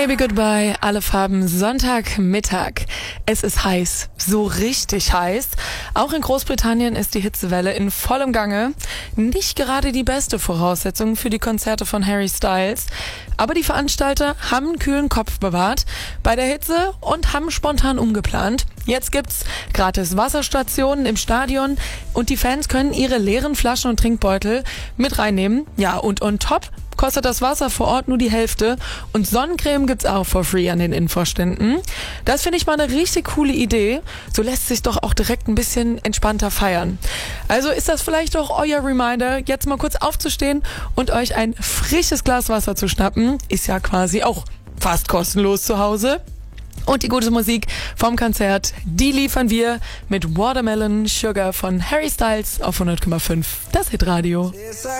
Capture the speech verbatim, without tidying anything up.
Baby Goodbye, alle Farben, Sonntagmittag. Es ist heiß, so richtig heiß. Auch in Großbritannien ist die Hitzewelle in vollem Gange. Nicht gerade die beste Voraussetzung für die Konzerte von Harry Styles. Aber die Veranstalter haben einen kühlen Kopf bewahrt bei der Hitze und haben spontan umgeplant. Jetzt gibt's gratis Wasserstationen im Stadion und die Fans können ihre leeren Flaschen und Trinkbeutel mit reinnehmen. Ja, und on top kostet das Wasser vor Ort nur die Hälfte und Sonnencreme gibt's auch for free an den Infoständen. Das finde ich mal eine richtig coole Idee. So lässt sich doch auch direkt ein bisschen entspannter feiern. Also ist das vielleicht auch euer Reminder, jetzt mal kurz aufzustehen und euch ein frisches Glas Wasser zu schnappen. Ist ja quasi auch fast kostenlos zu Hause. Und die gute Musik vom Konzert, die liefern wir mit Watermelon Sugar von Harry Styles auf hundert Komma fünf, das Hitradio.